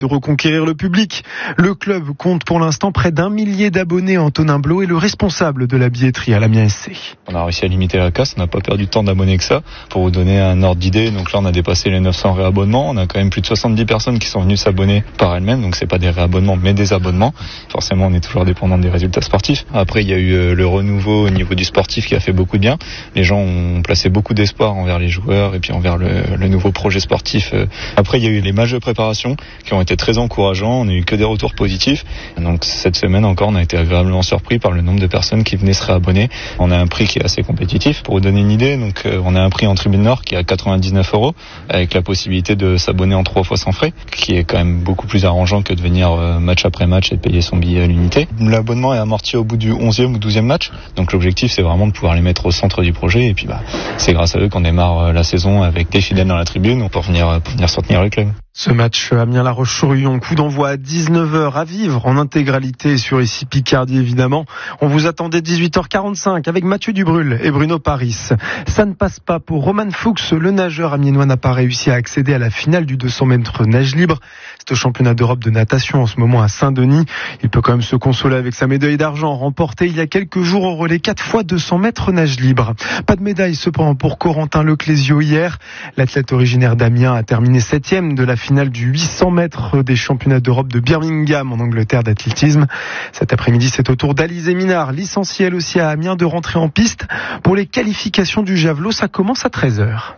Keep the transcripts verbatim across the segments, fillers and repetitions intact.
de reconquérir le public. Le club compte pour l'instant près d'un millier d'abonnés. Antonin Blot est le responsable de la billetterie à l'Amiens S C. On a réussi à limiter la casse, on n'a pas perdu tant d'abonnés que ça. Pour vous donner un ordre d'idée, donc là on a dépassé les neuf cents réabonnements, on a quand même plus de soixante-dix personnes qui sont venues s'abonner par elles-mêmes, donc c'est pas des réabonnements mais des abonnements. Forcément on est toujours dépendant des résultats sportifs. Après il y a eu le renouveau au niveau du sportif qui a fait beaucoup de bien. Les gens ont placé beaucoup d'espoir envers les joueurs et puis envers le, le nouveau projet sportif. Après il y a eu les matchs de préparation qui ont été très encourageants, on n'a eu que des retours positifs. Donc cette semaine encore, on a été agréablement surpris par le nombre de personnes qui venaient se réabonner. On a un prix qui est assez compétitif. Pour vous donner une idée, donc euh, on a un prix en tribune nord qui est à quatre-vingt-dix-neuf euros avec la possibilité de s'abonner en trois fois sans frais, qui est quand même beaucoup plus arrangeant que de venir euh, match après match et de payer son billet à l'unité. L'abonnement est amorti au bout du onzième ou douzième match. Donc l'objectif c'est vraiment de pouvoir les mettre au centre du projet et puis bah c'est grâce à eux qu'on démarre euh, la saison avec des fidèles dans la tribune pour venir pour venir soutenir le club. Ce match Amiens-La Roche-sur-Yon, coup d'envoi à dix-neuf heures à vivre en intégralité sur ici Picardie évidemment. On vous attendait dix-huit heures quarante-cinq avec Mathieu Dubrul et Bruno Paris. Ça ne passe pas pour Roman Fuchs, le nageur amiénois n'a pas réussi à accéder à la finale du deux cents mètres nage libre. C'est au championnat d'Europe de natation en ce moment à Saint-Denis. Il peut quand même se consoler avec sa médaille d'argent remportée il y a quelques jours au relais quatre fois deux cents mètres nage libre. Pas de médaille cependant pour Corentin Leclésio hier. L'athlète originaire d'Amiens a terminé septième de la finale du huit cents mètres des championnats d'Europe de Birmingham en Angleterre d'athlétisme. Cet après-midi, c'est au tour d'Alizé Minard, licenciée elle aussi à Amiens, de rentrer en piste pour les qualifications du javelot. Ça commence à treize heures.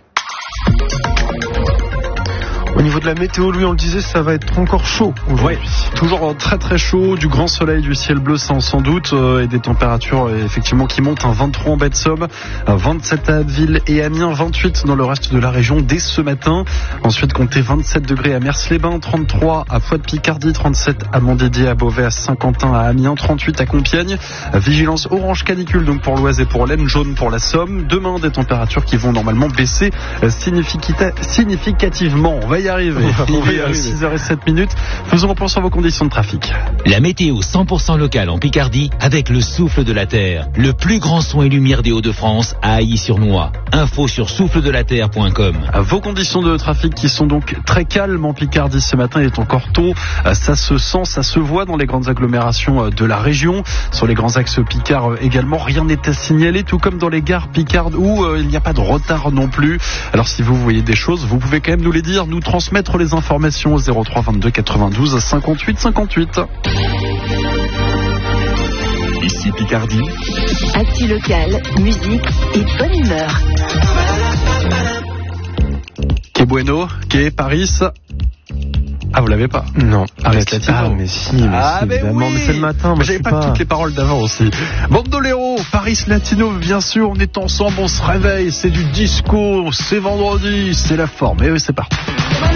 Au niveau de la météo, Louis, on le disait, ça va être encore chaud aujourd'hui. Oui, toujours très très chaud, du grand soleil, du ciel bleu sans, sans doute, euh, et des températures euh, effectivement qui montent. Un vingt-trois en baie de Somme, vingt-sept à Abbeville et Amiens, vingt-huit dans le reste de la région dès ce matin. Ensuite, comptez vingt-sept degrés à Mers-les-Bains, trente-trois à Foix-de-Picardie, trente-sept à Montdidier, à Beauvais, à Saint-Quentin, à Amiens, trente-huit à Compiègne. Vigilance orange canicule donc pour l'Oise et pour l'Aisne, jaune pour la Somme. Demain, des températures qui vont normalement baisser significativement. On va y arriver. Il est six heures zéro sept minutes. Faisons un point sur vos conditions de trafic. La météo cent pour cent locale en Picardie avec le souffle de la terre. Le plus grand son et lumière des Hauts-de-France à Ailly-sur-Noix. Info sur souffle de la terre point com. Vos conditions de trafic qui sont donc très calmes en Picardie ce matin. Il est encore tôt. Ça se sent, ça se voit dans les grandes agglomérations de la région. Sur les grands axes Picard également, rien n'est à signaler, tout comme dans les gares Picardes où il n'y a pas de retard non plus. Alors si vous voyez des choses, vous pouvez quand même nous les dire, nous transmettre les informations au zéro trois vingt-deux quatre-vingt-douze cinquante-huit cinquante-huit. Ici Picardie. Actu local, musique et bonne humeur. Qu'est Bueno, qu'est Paris. Ah, vous l'avez pas? Non. Paris Latino. Ah, mais si, mais ah, si, mais évidemment. oui. Mais c'est le matin. J'avais pas, pas toutes les paroles d'avant aussi. Bandolero, Paris Latino, bien sûr, on est ensemble, on se réveille, c'est du disco, c'est vendredi, c'est la forme. Et oui, c'est parti.